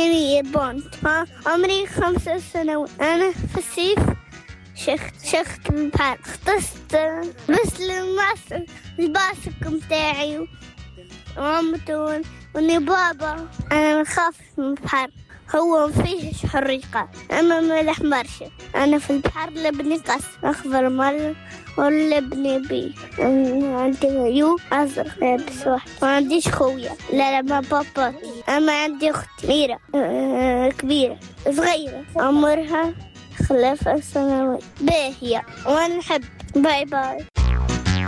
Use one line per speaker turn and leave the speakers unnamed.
اسميني بونت. عمري 5 سنوات. أنا في الصيف شخت البحر، اختصت بس الباسك متاعي وعمتون وني بابا. أنا نخاف من البحر، هو فيه حريقة أما ملح مرشة. أنا في البحر لبني قص أخضر مرة ولا بني بي. عندي عيوب أزرق بس واحد، ما عنديش خويا. لا ما بابا. أما عندي أخت ميرا كبيرة صغيرة عمرها 3 سنوات باهية وأنا نحب. باي باي.